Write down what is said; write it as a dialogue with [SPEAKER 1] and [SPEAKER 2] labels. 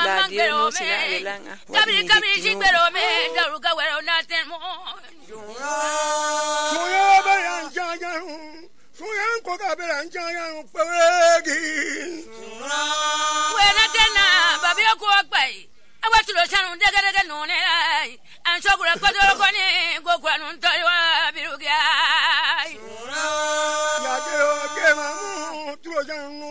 [SPEAKER 1] pero me kabri si pero me daruga wero na temo
[SPEAKER 2] Suya bayan jayan suya ko ka bayan jayan pawegi
[SPEAKER 1] wena tena babi ko agbai awatulo sanu daga daga no ne an sokura ko do ko ni go kwa nun to wa biruga
[SPEAKER 2] ya ke o ke ma tu lo jan